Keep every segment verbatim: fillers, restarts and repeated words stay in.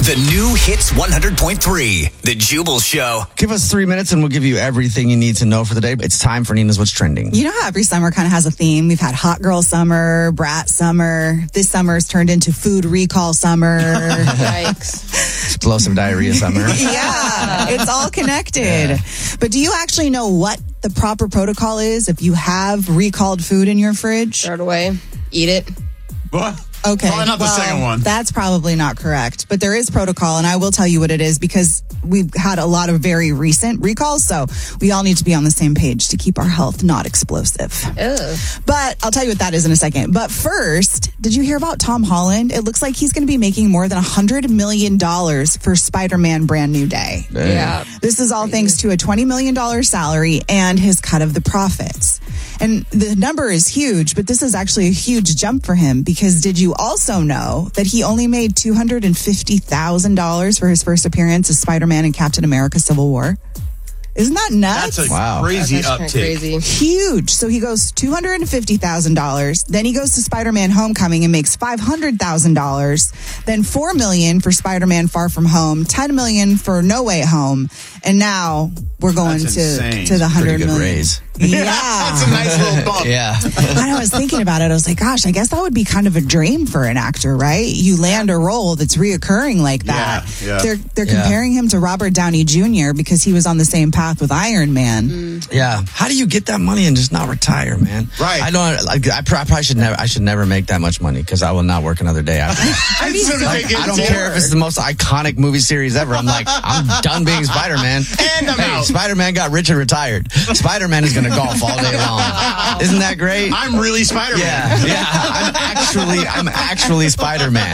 The new Hits one hundred point three, The Jubal Show. Give us three minutes and we'll give you everything you need to know for the day. It's time for Nina's What's Trending. You know how every summer kind of has a theme? We've had hot girl summer, brat summer. This summer's turned into food recall summer. Yikes. Explosive diarrhea summer. Yeah, it's all connected. Yeah. But do you actually know what the proper protocol is if you have recalled food in your fridge? Throw it away. Eat it. What? Okay. Probably not the well, second one. That's probably not correct. But there is protocol, and I will tell you what it is because we've had a lot of very recent recalls, so we all need to be on the same page to keep our health not explosive. Ugh. But I'll tell you what that is in a second. But first, did you hear about Tom Holland? It looks like he's going to be making more than one hundred million dollars for Spider-Man Brand New Day. Yeah. This is all thanks to a twenty million dollars salary and his cut of the profits. And the number is huge, but this is actually a huge jump for him because did you also know that he only made two hundred fifty thousand dollars for his first appearance as Spider-Man in Captain America Civil War? Isn't that nuts? That's a Wow. crazy That's uptick. crazy. Huge. So he goes two hundred fifty thousand dollars. Then he goes to Spider-Man Homecoming and makes five hundred thousand dollars. Then four million dollars for Spider-Man Far From Home, ten million dollars for No Way Home. And now we're going That's to, insane. to the one hundred Pretty good million. raise. Yeah. That's a nice little bump. Yeah. I was thinking about it. I was like, gosh, I guess that would be kind of a dream for an actor, right? You land a role that's reoccurring like that. Yeah, yeah. They're they're Yeah. comparing him to Robert Downey Junior because he was on the same path with Iron Man. Mm. Yeah. How do you get that money and just not retire, man? Right. I don't, like, I pr- I probably should never, I should never make that much money because I will not work another day after that. I, mean, Like, I don't care if it's the most iconic movie series ever. I'm like, I'm done being Spider-Man. And I'm hey, out. Spider-Man got rich and retired. Spider-Man is going to golf all day long. Isn't that great? I'm really Spider-Man. Yeah, yeah. I'm actually, I'm actually Spider-Man.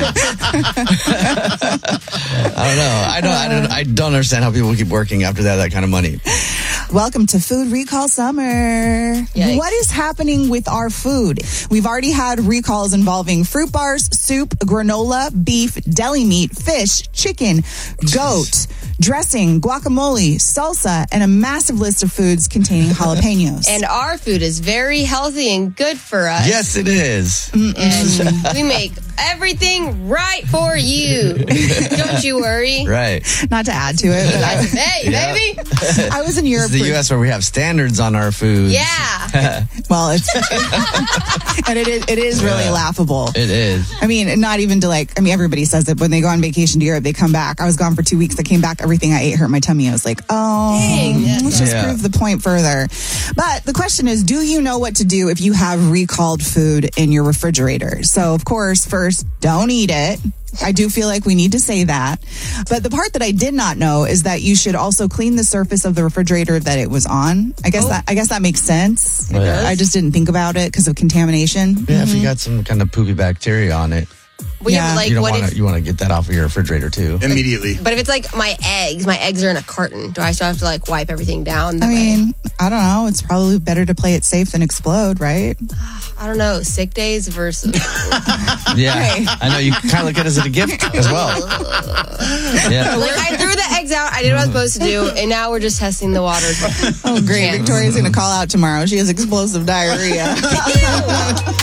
I don't know. I don't, I don't, I don't understand how people keep working after that, that kind of money. Welcome to Food Recall Summer. Yikes. What is happening with our food? We've already had recalls involving fruit bars, soup, granola, beef, deli meat, fish, chicken, goat, dressing, guacamole, salsa, and a massive list of foods containing jalapenos. And our food is very healthy and good for us. Yes, it is. And we make everything right for you. Don't you worry. Right. Not to add to it, but I, Hey, Yeah. baby. I was in This Europe. is the for- U S where we have standards on our food. Yeah. Well, it's and it is it is really Yeah. laughable. It is. I mean, not even to like, I mean, everybody says it when they go on vacation to Europe, they come back. I was gone for two weeks. I came back, everything I ate hurt my tummy. I was like, oh, Dang. let's just Yeah. prove the point further. But the question is, do you know what to do if you have recalled food in your refrigerator? So, of course, first, don't eat it. I do feel like we need to say that. But the part that I did not know is that you should also clean the surface of the refrigerator that it was on. I guess that I guess that makes sense. It does. I just didn't think about it because of contamination. Yeah, if you got some kind of poopy bacteria on it, Well, yeah, Yeah. but like, you don't what want if, to. You want to get that off of your refrigerator too. Immediately. but if it's like my eggs, my eggs are in a carton. Do I still have to like wipe everything down? I mean, I don't know. It's probably better to play it safe than explode, right? I don't know. Sick days versus. Yeah, Hey. I know you kind of look at it as a gift as well. Yeah, Like I threw the eggs out. I did what I was supposed to do, and now we're just testing the waters. Oh, great. Chance. Victoria's going to call out tomorrow. She has explosive diarrhea.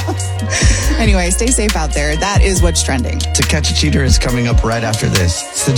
Anyway, stay safe out there. That is what's trending. To Catch a Cheater is coming up right after this. It's the